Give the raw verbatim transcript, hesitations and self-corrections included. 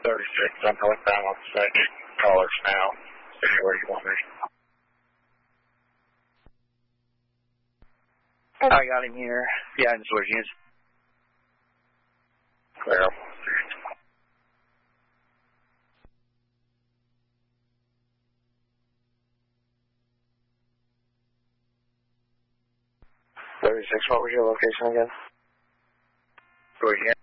thirty-six, I'm northbound on second. Callers now. See where you want me. I got him here. Yeah, I'm switching it. Clear. thirty-six, what was your location again? Go again.